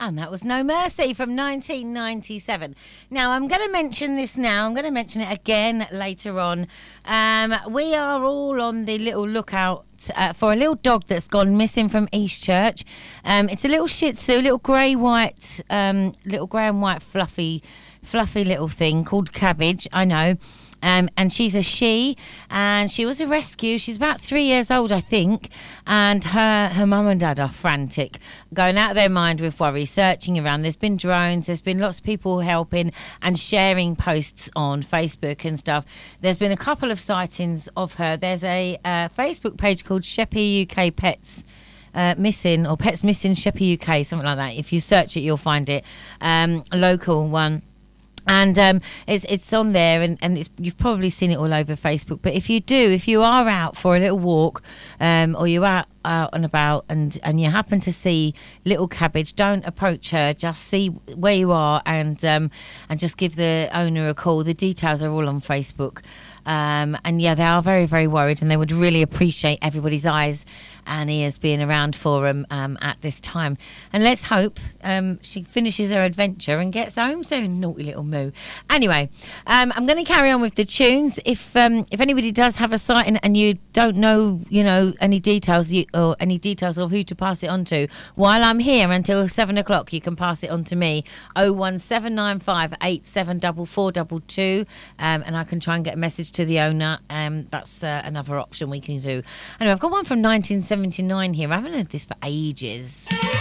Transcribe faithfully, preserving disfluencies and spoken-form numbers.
And that was No Mercy from nineteen ninety-seven. Now, I'm going to mention this now. I'm going to mention it again later on. Um, we are all on the little lookout uh, for a little dog that's gone missing from Eastchurch. Um, it's a little Shih Tzu, little grey-white, um, little grey and white fluffy, fluffy little thing called Cabbage, I know. Um, and she's a she, and she was a rescue. She's about three years old, I think, and her her mum and dad are frantic, going out of their mind with worry, searching around. There's been drones, there's been lots of people helping and sharing posts on Facebook and stuff. There's been a couple of sightings of her. There's a uh, Facebook page called Sheppey U K Pets Uh, missing, or Pets Missing Sheppey U K, something like that. If you search it, you'll find it. Um, a local one. And um, it's it's on there, and, and it's, you've probably seen it all over Facebook. But if you do, if you are out for a little walk, um, or you're out, out and about, and, and you happen to see little Cabbage, don't approach her. Just see where you are, and um, and just give the owner a call. The details are all on Facebook. Um, and yeah, they are very, very worried, and they would really appreciate everybody's eyes and ears being around for them um, at this time. And let's hope um, she finishes her adventure and gets home soon. Naughty little moo. Anyway, um, I'm going to carry on with the tunes. If um, if anybody does have a sighting and you don't know, you know, any details you, or any details of who to pass it on to, while I'm here until seven o'clock, you can pass it on to me. oh one seven nine five eight seven four four two two, um, and I can try and get a message to the owner. Um, that's uh, another option we can do. Anyway, I've got one from nineteen seventy-nine here. I haven't heard this for ages.